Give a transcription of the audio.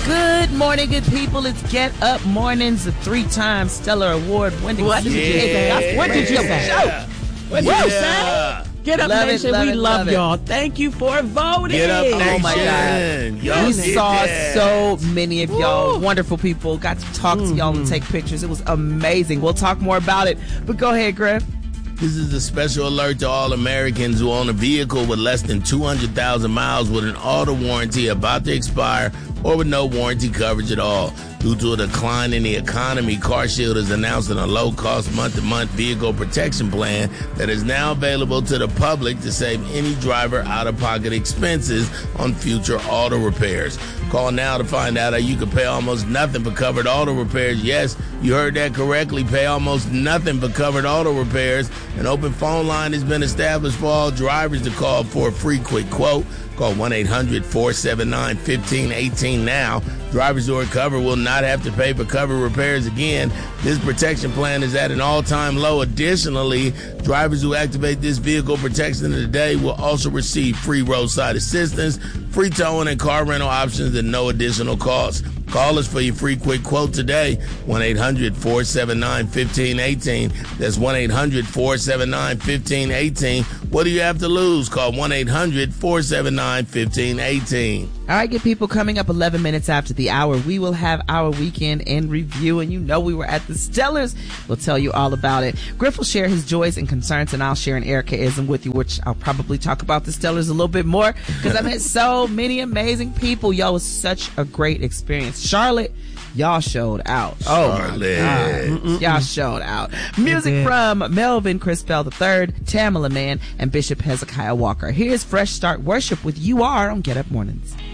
Good morning, good people. It's Get Up Mornings, a 3-time Stellar Award winning. What did you say? What did you say? What did you say? Get Up Nation, we love y'all. Thank you for voting. Get Up Nation. Oh my God. We saw so many of y'all wonderful people. Got to talk to y'all and take pictures. It was amazing. We'll talk more about it. But go ahead, Griff. This is a special alert to all Americans who own a vehicle with less than 200,000 miles with an auto warranty about to expire or with no warranty coverage at all. Due to a decline in the economy, CarShield is announcing a low-cost month-to-month vehicle protection plan that is now available to the public to save any driver out-of-pocket expenses on future auto repairs. Call now to find out how you can pay almost nothing for covered auto repairs. Yes, you heard that correctly. Pay almost nothing for covered auto repairs. An open phone line has been established for all drivers to call for a free quick quote. Call 1-800-479-1518 now. Drivers who are covered will not have to pay for covered repairs again. This protection plan is at an all-time low. Additionally, drivers who activate this vehicle protection today will also receive free roadside assistance, free towing and car rental options at no additional cost. Call us for your free quick quote today, 1-800-479-1518. That's 1-800-479-1518. What do you have to lose? Call 1-800-479-1518. All right, good people, coming up 11 minutes after the hour, we will have our weekend in review. And you know we were at the Stellars. We'll tell you all about it. Griff will share his joys and concerns, and I'll share an Erica-ism with you, which I'll probably talk about the Stellars a little bit more because I've met so many amazing people. Y'all, it was such a great experience. Charlotte, y'all showed out. Charlotte. Y'all showed out. Music from Melvin Crispell III, Tamala Mann, and Bishop Hezekiah Walker. Here's Fresh Start Worship with You Are on Get Up Mornings.